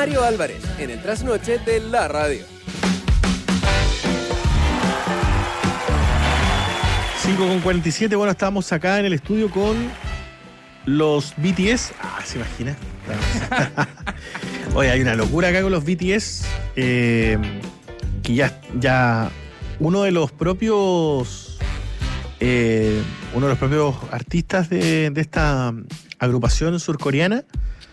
Mario Álvarez, en el trasnoche de la radio. 5:47, bueno, estamos acá en el estudio con los BTS. ¿Se imagina? Oye, hay una locura acá con los BTS, que ya uno de los propios artistas de esta agrupación surcoreana,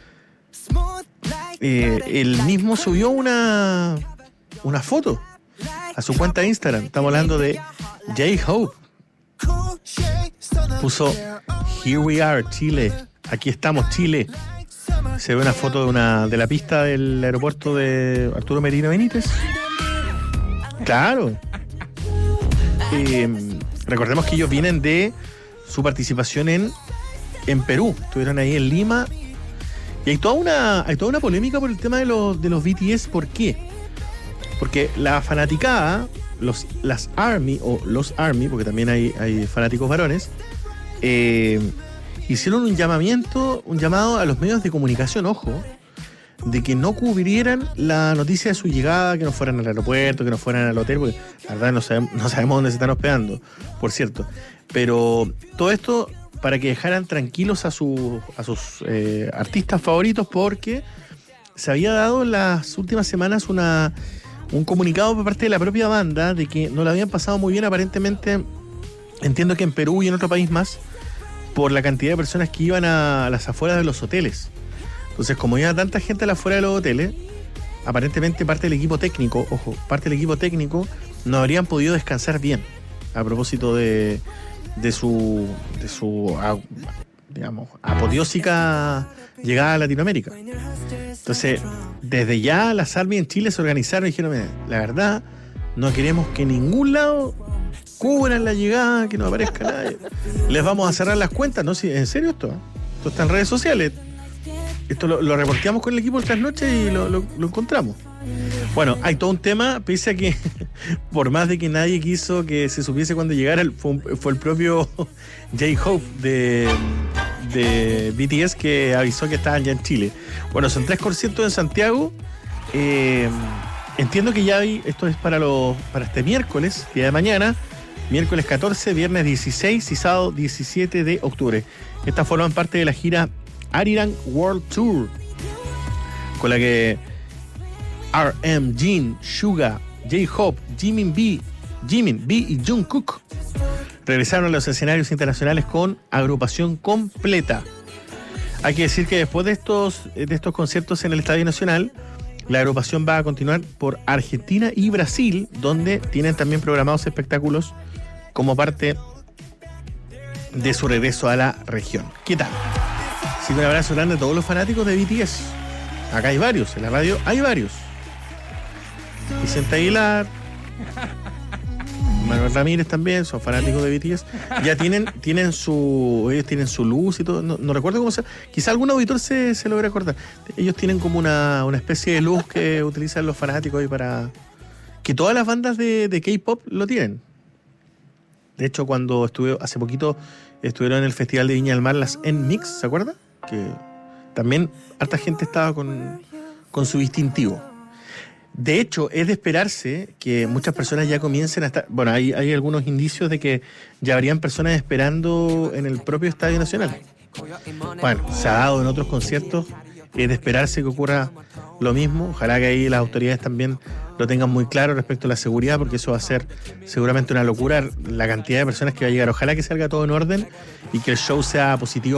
él mismo subió una foto a su cuenta de Instagram. Estamos hablando de J-Hope. Puso "Here we are, Chile". Aquí estamos, Chile. Se ve una foto de la pista del aeropuerto de Arturo Merino Benítez. Claro. Recordemos que ellos vienen de su participación en Perú. Estuvieron ahí en Lima. Y hay toda una polémica por el tema de los BTS. ¿Por qué? Porque la fanaticada, las ARMY, porque también hay fanáticos varones, hicieron un llamado a los medios de comunicación, ojo, de que no cubrieran la noticia de su llegada, que no fueran al aeropuerto, que no fueran al hotel, porque la verdad no sabemos dónde se están hospedando, por cierto. Pero todo esto para que dejaran tranquilos a sus artistas favoritos, porque se había dado en las últimas semanas un comunicado por parte de la propia banda de que no la habían pasado muy bien, aparentemente, entiendo que en Perú y en otro país más, por la cantidad de personas que iban a las afueras de los hoteles. Entonces, como iba tanta gente a las afueras de los hoteles, aparentemente parte del equipo técnico no habrían podido descansar bien a propósito de su digamos, apoteósica llegada a Latinoamérica. Entonces, desde ya las ARMY en Chile se organizaron y dijeron: la verdad, no queremos que en ningún lado cubran la llegada, que no aparezca nadie. Les vamos a cerrar las cuentas. No, sí, en serio esto está en redes sociales. Esto lo reporteamos con el equipo el trasnoche y lo encontramos. Bueno, hay todo un tema, pese a que por más de que nadie quiso que se supiese cuando llegara, fue el propio J-Hope de BTS que avisó que estaban ya en Chile. Bueno, son 3 conciertos en Santiago. Entiendo que ya esto es para este miércoles, día de mañana, miércoles 14, viernes 16 y sábado 17 de octubre. Estas forman parte de la gira Arirang World Tour, con la que RM, Jin, Suga, J-Hope, Jimin B y Jungkook regresaron a los escenarios internacionales con agrupación completa. Hay que decir que después de estos conciertos en el Estadio Nacional, la agrupación va a continuar por Argentina y Brasil, donde tienen también programados espectáculos como parte de su regreso a la región. ¿Qué tal? Así que un abrazo grande a todos los fanáticos de BTS. Acá hay varios, en la radio hay varios. Vicente Aguilar, Manuel Ramírez también son fanáticos de BTS. Ya ellos tienen su luz y todo. No recuerdo cómo se. Quizá algún auditor se logra acordar. Ellos tienen como una especie de luz que utilizan los fanáticos ahí para. Que todas las bandas de K-pop lo tienen. De hecho, cuando hace poquito estuvieron en el Festival de Viña del Mar, las NMIX, ¿se acuerda? Que también harta gente estaba con su distintivo. De hecho, es de esperarse que muchas personas ya comiencen a estar. Bueno, hay algunos indicios de que ya habrían personas esperando en el propio Estadio Nacional. Bueno, se ha dado en otros conciertos. Es de esperarse que ocurra lo mismo. Ojalá que ahí las autoridades también lo tengan muy claro respecto a la seguridad, porque eso va a ser seguramente una locura, la cantidad de personas que va a llegar. Ojalá que salga todo en orden y que el show sea positivo